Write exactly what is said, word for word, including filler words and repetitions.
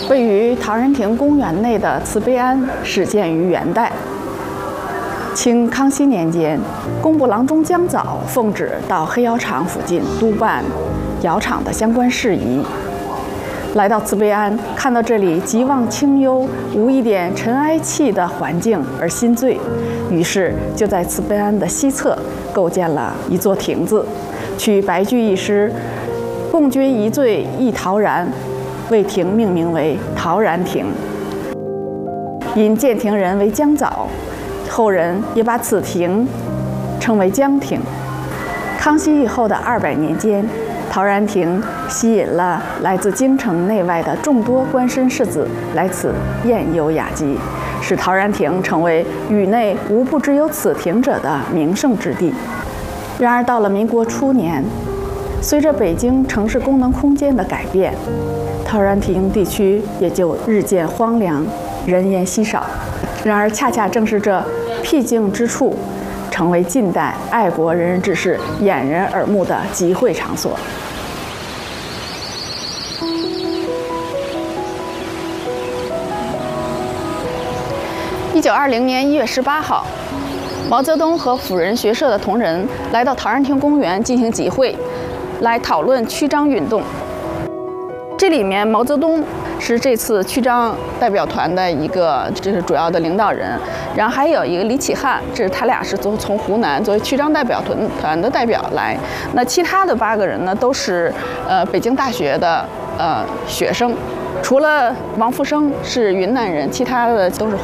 位于陶然亭公园内的慈悲庵始建于元代。清康熙年间，工部郎中江藻奉旨到黑窑厂附近督办窑厂的相关事宜。来到慈悲庵，看到这里极望清幽、无一点尘埃气的环境而心醉，于是就在慈悲庵的西侧构建了一座亭子，取白居易诗“共君一醉忆陶然”，为亭命名为陶然亭。因建亭人为江藻，后人也把此亭称为江亭。康熙以后的二百年间，陶然亭吸引了来自京城内外的众多官绅士子来此宴游雅集，使陶然亭成为宇内无不知有此亭者的名胜之地。然而到了民国初年，随着北京城市功能空间的改变，陶然亭地区也就日渐荒凉，人烟稀少。然而恰恰正是这僻静之处，成为近代爱国仁人志士掩人耳目的集会场所。一九二零年一月十八号，毛泽东和辅仁学社的同仁来到陶然亭公园进行集会，来讨论曲张运动。这里面毛泽东是这次曲张代表团的一个，这是主要的领导人，然后还有一个李启汉，这是他俩是从从湖南作为曲张代表团团的代表来。那其他的八个人呢，都是呃北京大学的呃学生，除了王复生是云南人，其他的都是